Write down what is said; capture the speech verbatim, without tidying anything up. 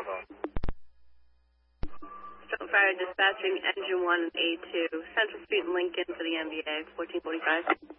telephone. Stone Fire dispatching engine one and A two, Central Street, Lincoln for the N B A, fourteen forty-five.